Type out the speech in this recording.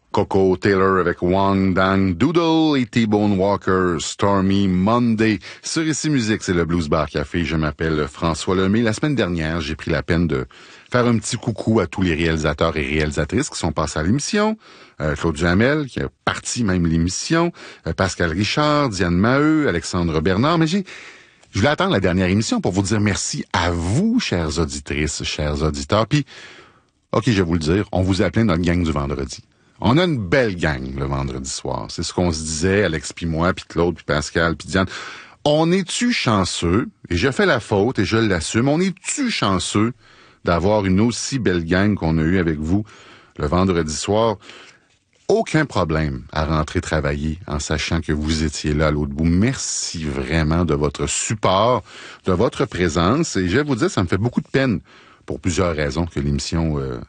Coco Taylor avec Wang Dang Doodle et T-Bone Walker, Stormy Monday. Sur Ici Musique, c'est le Blues Bar Café. Je m'appelle François Lemay. La semaine dernière, j'ai pris la peine de faire un petit coucou à tous les réalisateurs et réalisatrices qui sont passés à l'émission. Claude Jamel, qui a parti même l'émission. Pascal Richard, Diane Maheu, Alexandre Bernard. Mais je voulais attendre la dernière émission pour vous dire merci à vous, chères auditrices, chers auditeurs. Puis, OK, je vais vous le dire, on vous a appelé notre gang du vendredi. On a une belle gang le vendredi soir. C'est ce qu'on se disait, Alex puis moi, puis Claude, puis Pascal, puis Diane. On est-tu chanceux, et je fais la faute et je l'assume, on est-tu chanceux d'avoir une aussi belle gang qu'on a eue avec vous le vendredi soir? Aucun problème à rentrer travailler en sachant que vous étiez là à l'autre bout. Merci vraiment de votre support, de votre présence. Et je vais vous dire, ça me fait beaucoup de peine pour plusieurs raisons que l'émission